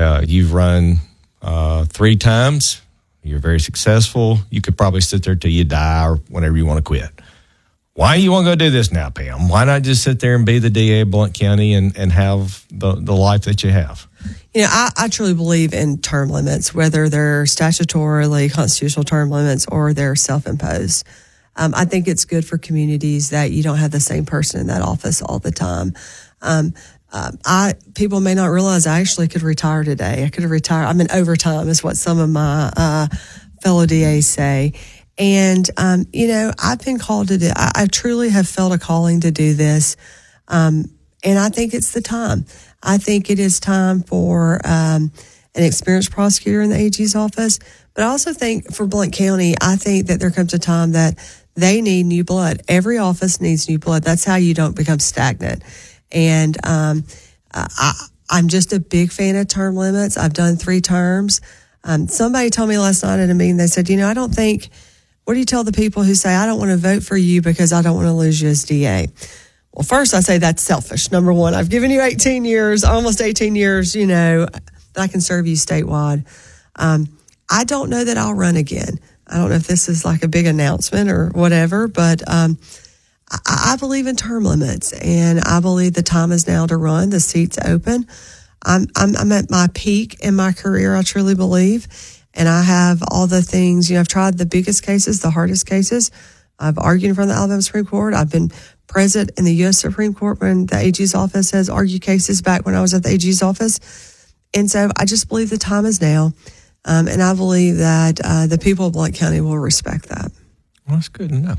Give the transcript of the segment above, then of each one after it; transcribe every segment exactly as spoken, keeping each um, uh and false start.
Uh, you've run uh, three times. You're very successful. You could probably sit there till you die or whenever you want to quit. Why do you want to go do this now, Pam? Why not just sit there and be the D A of Blount County and, and have the, the life that you have? You know, I, I truly believe in term limits, whether they're statutorily constitutional term limits or they're self-imposed. Um, I think it's good for communities that you don't have the same person in that office all the time. Um, uh, I people may not realize I actually could retire today. I could have retired. I'm in overtime, is what some of my uh, fellow D As say. And, um, you know, I've been called to do, I, I truly have felt a calling to do this. Um, and I think it's the time. I think it is time for, um, an experienced prosecutor in the A G's office. But I also think for Blount County, I think that there comes a time that they need new blood. Every office needs new blood. That's how you don't become stagnant. And, um, I, I'm just a big fan of term limits. I've done three terms. Um, somebody told me last night at a meeting, they said, you know, I don't think, what do you tell the people who say, I don't want to vote for you because I don't want to lose you as D A? Well, first I say that's selfish. Number one, I've given you eighteen years, almost eighteen years, you know, that I can serve you statewide. Um, I don't know that I'll run again. I don't know if this is like a big announcement or whatever, but um, I, I believe in term limits, and I believe the time is now to run. The seat's open. I'm, I'm, I'm at my peak in my career, I truly believe. And I have all the things, you know, I've tried the biggest cases, the hardest cases. I've argued in front of the Alabama Supreme Court. I've been present in the U S Supreme Court when the A G's office has argued cases back when I was at the A G's office. And so I just believe the time is now. Um, and I believe that uh, the people of Blount County will respect that. Well, that's good to know.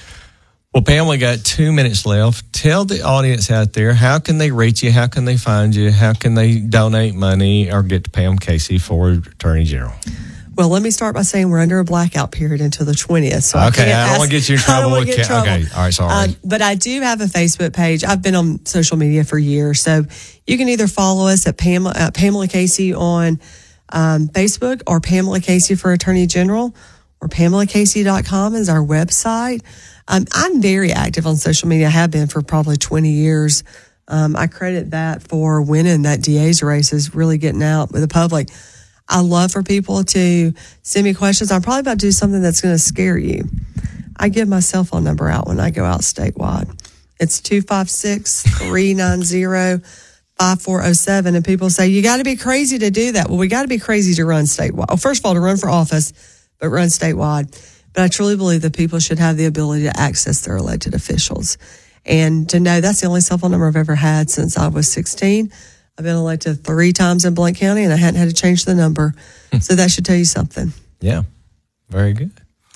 Well, Pam, we got two minutes left. Tell the audience out there, how can they reach you? How can they find you? How can they donate money or get to Pam Casey for Attorney General? Well, let me start by saying we're under a blackout period until the twentieth. So okay, I, I don't want to get you in trouble. With ca- trouble. Okay, all right, sorry. Um, but I do have a Facebook page. I've been on social media for years. So you can either follow us at Pamela, uh, Pamela Casey on um, Facebook or Pamela Casey for Attorney General, or Pamela Casey dot com is our website. Um, I'm very active on social media. I have been for probably twenty years. Um, I credit that for winning that D A's race, is really getting out with the public. I love for people to send me questions. I'm probably about to do something that's going to scare you. I give my cell phone number out when I go out statewide. It's two five six, three nine zero, five four zero seven. And people say, you got to be crazy to do that. Well, we got to be crazy to run statewide. Well, first of all, to run for office, but run statewide. But I truly believe that people should have the ability to access their elected officials. And to know that's the only cell phone number I've ever had since I was sixteen. I've been elected three times in Blount County, and I hadn't had to change the number. So that should tell you something. Yeah, very good.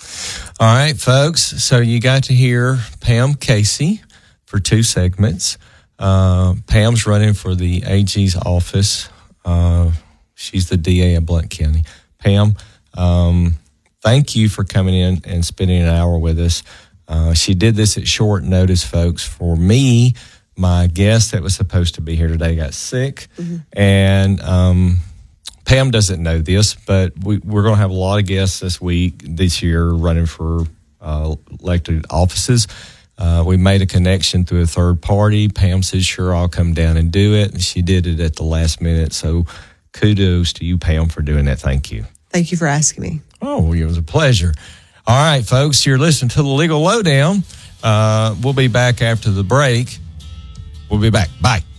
All right, folks. So you got to hear Pam Casey for two segments. Uh, Pam's running for the A G's office. Uh, she's the D A of Blount County. Pam, um, thank you for coming in and spending an hour with us. Uh, she did this at short notice, folks. For me, my guest that was supposed to be here today got sick, mm-hmm. and um, Pam doesn't know this, but we, we're going to have a lot of guests this week, this year, running for uh, elected offices. Uh, we made a connection through a third party. Pam said, sure, I'll come down and do it. And she did it at the last minute. So kudos to you, Pam, for doing that. Thank you. Thank you for asking me. Oh, it was a pleasure. All right, folks, you're listening to the Legal Lowdown. Uh, we'll be back after the break. We'll be back. Bye.